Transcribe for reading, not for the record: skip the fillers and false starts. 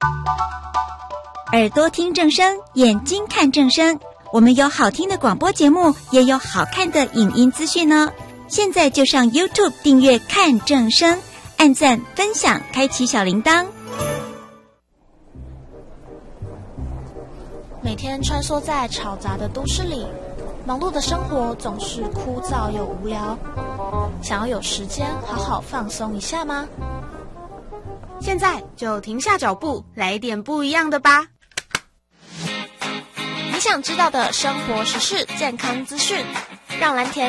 耳朵听正声，眼睛看正声。我们有好听的广播节目，也有好看的影音资讯呢。现在就上 YouTube 订阅看正声，按赞分享，开启小铃铛。 每天穿梭在吵杂的都市里，忙碌的生活总是枯燥又无聊。想要有时间好好放松一下吗？ 现在就停下脚步，来点不一样的吧。 你想知道的生活时事、健康资讯，让蓝田